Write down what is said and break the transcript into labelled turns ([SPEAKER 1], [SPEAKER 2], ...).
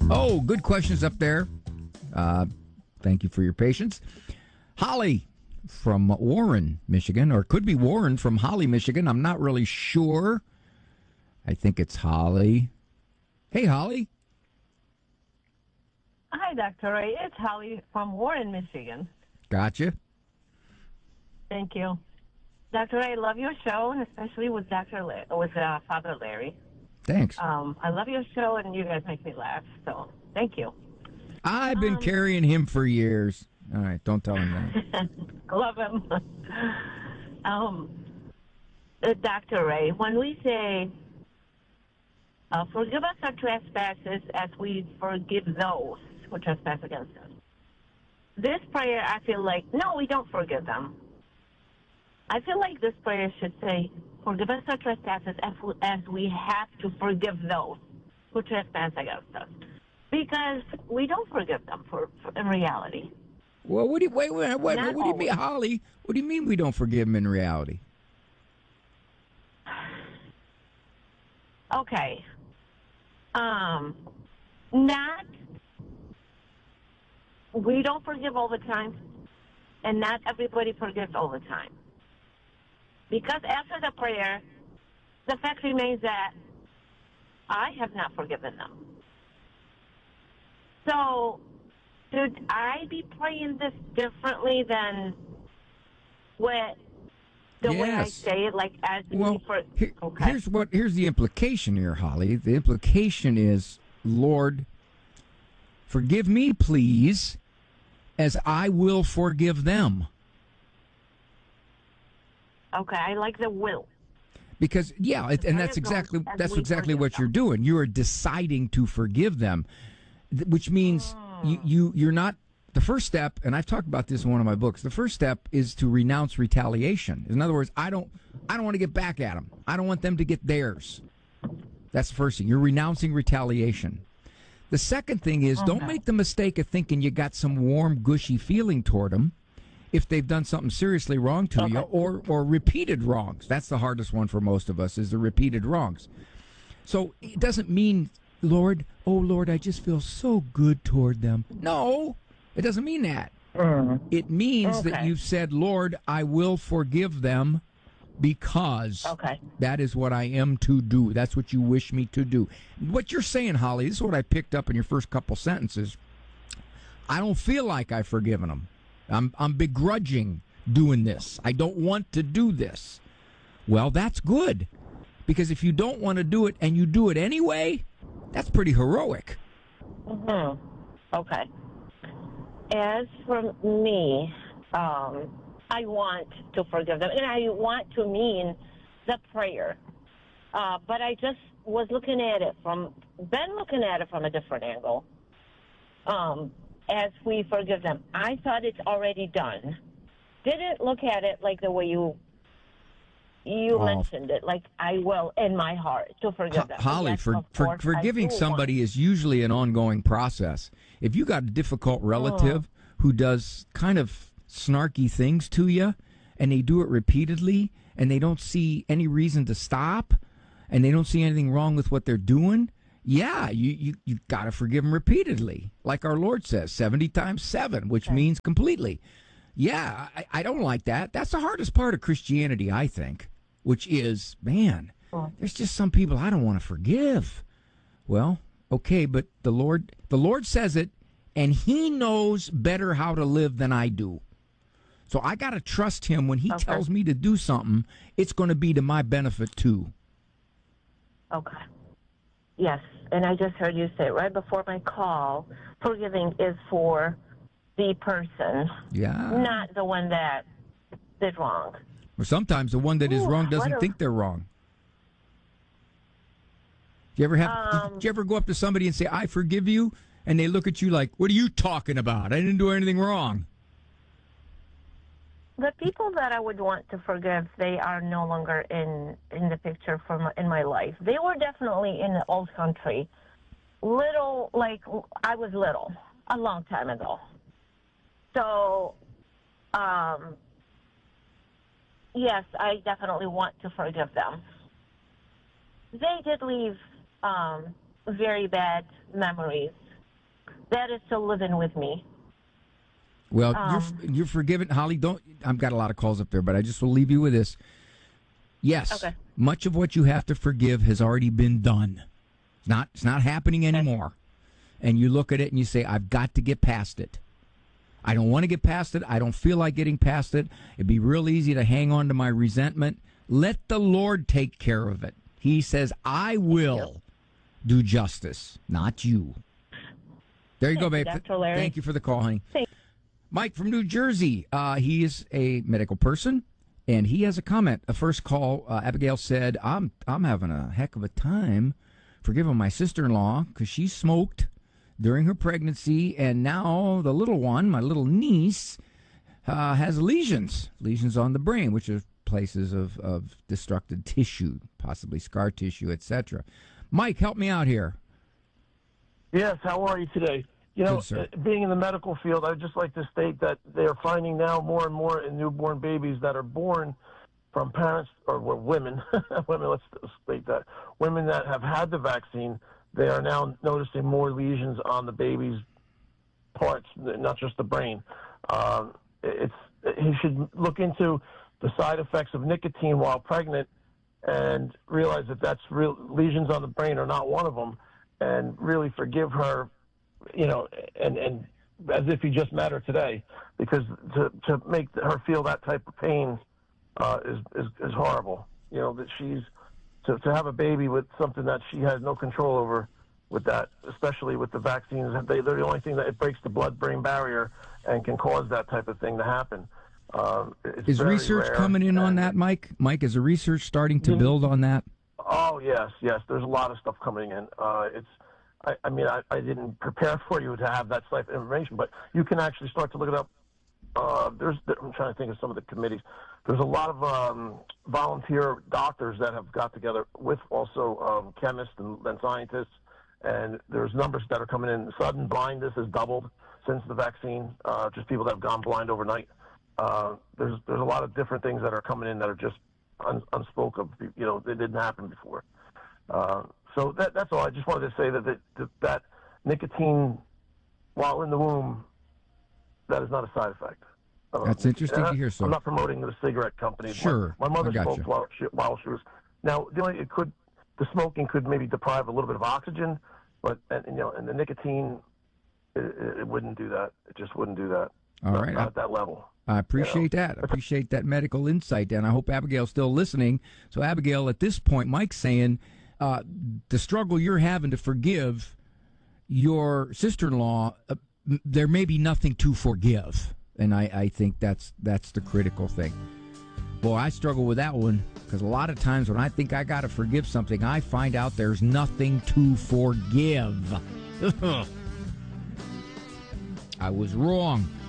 [SPEAKER 1] Oh, good questions up there. Thank you for your patience. Holly from Warren, Michigan, or it could be Warren from Holly, Michigan. I'm not really sure. I think it's Holly. Hey, Holly.
[SPEAKER 2] Hi, Dr. Ray. It's Holly from Warren, Michigan.
[SPEAKER 1] Gotcha.
[SPEAKER 2] Thank you. Dr. Ray, I love your show, and especially with Father Larry.
[SPEAKER 1] Thanks.
[SPEAKER 2] I love your show, and you guys make me laugh, so thank you.
[SPEAKER 1] I've been carrying him for years. All right, don't tell him that.
[SPEAKER 2] Love him. Dr. Ray, when we say, forgive us our trespasses as we forgive those who trespass against us. This prayer, I feel like, no, we don't forgive them. I feel like this prayer should say, forgive us our trespasses as we have to forgive those who trespass against us. Because we don't forgive them in reality.
[SPEAKER 1] Well, what do you mean, Holly? What do you mean we don't forgive them in reality?
[SPEAKER 2] Okay. We don't forgive all the time, and not everybody forgives all the time. Because after the prayer, the fact remains that I have not forgiven them. So, should I be praying this differently than the way I say it? Like as
[SPEAKER 1] here's the implication here, Holly. The implication is, Lord, forgive me, please, as I will forgive them.
[SPEAKER 2] Okay, I like the will.
[SPEAKER 1] Because that's exactly what you're doing. You are deciding to forgive them, which means you're not. The first step, and I've talked about this in one of my books. The first step is to renounce retaliation. In other words, I don't want to get back at them. I don't want them to get theirs. That's the first thing. You're renouncing retaliation. The second thing is don't make the mistake of thinking you got some warm, gushy feeling toward them if they've done something seriously wrong to you or repeated wrongs. That's the hardest one for most of us, is the repeated wrongs. So it doesn't mean, Lord, I just feel so good toward them. No, it doesn't mean that. It means that you've said, Lord, I will forgive them because that is what I am to do. That's what you wish me to do. What you're saying, Holly, this is what I picked up in your first couple sentences. I don't feel like I've forgiven them. I'm begrudging doing this. I don't want to do this. Well, that's good. Because if you don't want to do it and you do it anyway, that's pretty heroic.
[SPEAKER 2] Okay. As for me, I want to forgive them, and I want to mean the prayer. But I just was looking at it from a different angle. As we forgive them, I thought it's already done. Didn't look at it like the way you mentioned it, like I will in my heart to forgive them.
[SPEAKER 1] Holly, yes, forgiving somebody is usually an ongoing process. If you got a difficult relative who does kind of snarky things to you, and they do it repeatedly, and they don't see any reason to stop, and they don't see anything wrong with what they're doing, you got to forgive them repeatedly. Like our Lord says, 70 times 7, which means completely. Yeah, I don't like that. That's the hardest part of Christianity, I think, which is, man, there's just some people I don't want to forgive. Well, okay, but the Lord says it, and he knows better how to live than I do. So I got to trust him when he tells me to do something, it's going to be to my benefit too.
[SPEAKER 2] Okay. Yes, and I just heard you say right before my call, forgiving is for the person, not the one that did wrong.
[SPEAKER 1] Or sometimes the one that is wrong doesn't think they're wrong. Do you ever go up to somebody and say, I forgive you? And they look at you like, what are you talking about? I didn't do anything wrong.
[SPEAKER 2] The people that I would want to forgive, they are no longer in the picture in my life. They were definitely in the old country. I was little, a long time ago. So, yes, I definitely want to forgive them. They did leave very bad memories that is still living with me.
[SPEAKER 1] Well, you're forgiven, Holly. I've got a lot of calls up there, but I just will leave you with this. Yes, okay. Much of what you have to forgive has already been done. It's not happening anymore. Okay. And you look at it and you say, I've got to get past it. I don't want to get past it. I don't feel like getting past it. It'd be real easy to hang on to my resentment. Let the Lord take care of it. He says, I will do justice, not you. There you go, babe. Thank you for the call, honey.
[SPEAKER 2] Thanks.
[SPEAKER 1] Mike from New Jersey. He is a medical person, and he has a comment. A first call, Abigail said, I'm having a heck of a time forgiving my sister-in-law because she smoked during her pregnancy, and now the little one, my little niece, has lesions on the brain, which are places of destructed tissue, possibly scar tissue, etc. Mike, help me out here.
[SPEAKER 3] Yes, how are you today? You know, being in the medical field, I'd just like to state that they are finding now more and more in newborn babies that are born from parents, or women, let's state that, women that have had the vaccine. They are now noticing more lesions on the baby's parts, not just the brain. He should look into the side effects of nicotine while pregnant and realize that that's real. Lesions on the brain are not one of them, and really forgive her, you know, and as if he just met her today, because to make her feel that type of pain is horrible. You know, that she's to have a baby with something that she has no control over, with that, especially with the vaccines. They're the only thing that it breaks the blood-brain barrier and can cause that type of thing to happen.
[SPEAKER 1] Is research coming in on that, Mike? Mike, is the research starting to build on that?
[SPEAKER 3] Oh, yes. There's a lot of stuff coming in. I mean, I didn't prepare for you to have that type of information, but you can actually start to look it up. I'm trying to think of some of the committees. There's a lot of volunteer doctors that have got together with also chemists and scientists, and there's numbers that are coming in. Sudden blindness has doubled since the vaccine, just people that have gone blind overnight. There's a lot of different things that are coming in that are just unspoken. You know, they didn't happen before. So that's all. I just wanted to say that nicotine, while in the womb, that is not a side effect.
[SPEAKER 1] That's interesting to hear. So
[SPEAKER 3] I'm not promoting the cigarette company.
[SPEAKER 1] Sure,
[SPEAKER 3] my mother smoked while she was. Now, the smoking could maybe deprive a little bit of oxygen, but and the nicotine, it wouldn't do that. It just wouldn't do that.
[SPEAKER 1] All right,
[SPEAKER 3] not at that level.
[SPEAKER 1] I appreciate that. I appreciate that medical insight, and I hope Abigail's still listening. So, Abigail, at this point, Mike's saying the struggle you're having to forgive your sister-in-law, there may be nothing to forgive, and I think that's the critical thing. Boy, I struggle with that one, because a lot of times when I think I got to forgive something, I find out there's nothing to forgive. I was wrong.